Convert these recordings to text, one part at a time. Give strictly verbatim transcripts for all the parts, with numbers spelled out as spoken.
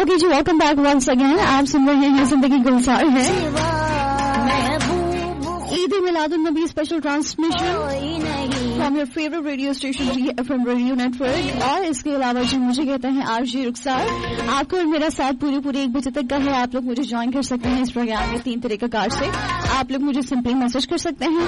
Okay जी, welcome back once again. आप सुन रहे हैं जिंदगी गुलजार है, ईद मिलादुन नबी special transmission from your favourite radio station ji FM radio network. और इसके अलावा जी मुझे कहते हैं आरजे रुखसार। आपको और मेरा साथ पूरी पूरी एक बजे तक का है। आप लोग मुझे ज्वाइन कर सकते हैं इस प्रोग्राम में तीन तरीके कार से। आप लोग मुझे सिंपली मैसेज कर सकते हैं।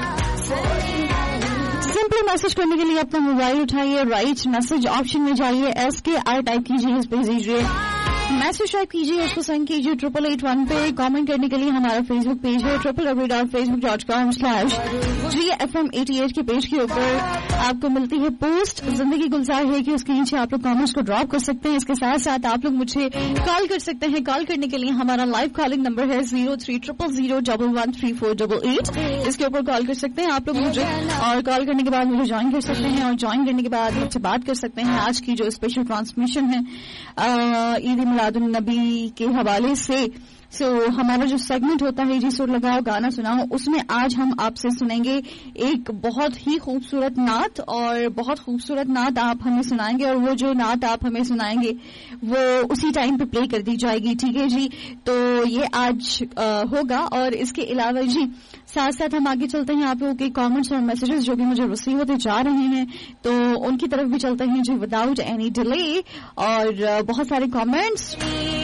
सिंपली मैसेज करने के लिए अपना मोबाइल उठाइए, राइट मैसेज ऑप्शन में जाइए, एस के आई टाइप कीजिए, इस पे दीजिए मैसेज टाइप कीजिए, उसको सेंड कीजिए ट्रिपल एट वन पे। कमेंट करने के लिए हमारा फेसबुक पेज है triple W dot Facebook dot com slash G F M eighty eight के पेज के ऊपर आपको मिलती है पोस्ट जिंदगी गुलजार है कि उसके नीचे आप लोग कमेंट्स को ड्रॉप कर सकते हैं। इसके साथ साथ आप लोग मुझे कॉल कर सकते हैं। कॉल करने के लिए हमारा लाइव कॉलिंग नंबर है zero three triple zero double one three four double eight. इसके ऊपर कॉल कर सकते हैं आप लोग मुझे, और कॉल करने के बाद मुझे ज्वाइन कर सकते हैं, और ज्वाइन करने के बाद मुझसे बात कर सकते हैं। आज की जो स्पेशल ट्रांसमिशन है ईद मिलादुन नबी के हवाले से, सो so, हमारा जो सेगमेंट होता है जी सुर लगाओ गाना सुनाओ, उसमें आज हम आपसे सुनेंगे एक बहुत ही खूबसूरत नात, और बहुत खूबसूरत नात आप हमें सुनाएंगे, और वो जो नात आप हमें सुनाएंगे वो उसी टाइम पे प्ले कर दी जाएगी, ठीक है जी। तो ये आज आ, होगा। और इसके अलावा जी साथ साथ हम आगे चलते हैं आप लोगों के कमेंट्स और मैसेजेस जो कि मुझे रिसीव होते जा रहे हैं, तो उनकी तरफ भी चलते हैं जी विदाउट एनी डिले। और बहुत सारे कमेंट्स